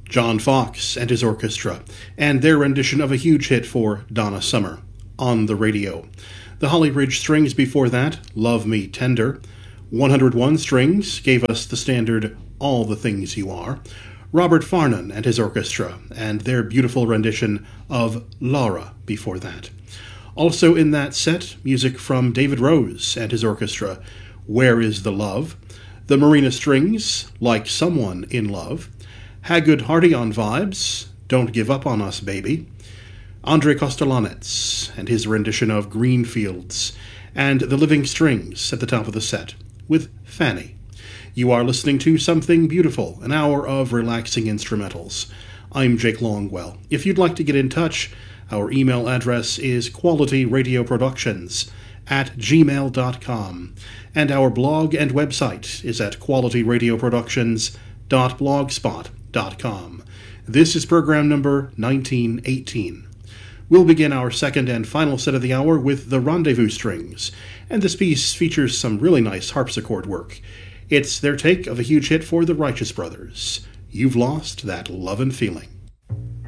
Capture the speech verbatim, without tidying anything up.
John Fox and his orchestra, and their rendition of a huge hit for Donna Summer, On the Radio. The Holly Ridge Strings before that, Love Me Tender. one oh one Strings gave us the standard All the Things You Are. Robert Farnon and his orchestra, and their beautiful rendition of Laura before that. Also in that set, music from David Rose and his orchestra, Where Is the Love? The Marina Strings, Like Someone in Love. Hagood Hardy on vibes, Don't Give Up on Us, Baby. Andrei Kostelanetz and his rendition of Green Fields, and the Living Strings at the top of the set, with Fanny. You are listening to Something Beautiful, an hour of relaxing instrumentals. I'm Jake Longwell. If you'd like to get in touch, our email address is qualityradioproductions at gmail dot com, and our blog and website is at qualityradioproductions dot blogspot dot com. This is program number nineteen eighteen. We'll begin our second and final set of the hour with the Rendezvous Strings, and this piece features some really nice harpsichord work. It's their take of a huge hit for the Righteous Brothers, You've Lost That Lovin' Feeling.